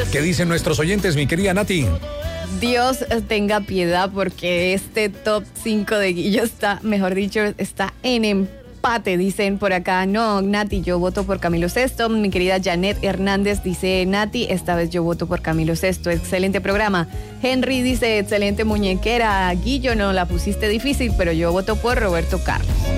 ¿Qué dicen nuestros oyentes, mi querida Nati? Dios tenga piedad porque este top 5 de Guillo está, mejor dicho, está en empate, dicen por acá. No, Nati, yo voto por Camilo Sesto. Mi querida Janet Hernández dice, Nati, esta vez yo voto por Camilo Sesto. Excelente programa. Henry dice, excelente muñequera. Guillo, no la pusiste difícil, pero yo voto por Roberto Carlos.